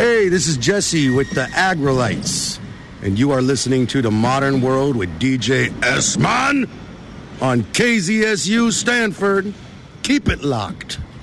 Hey, this is Jesse with the Agrolites, and you are listening to The Modern World with DJ S-Man on KZSU Stanford. Keep it locked.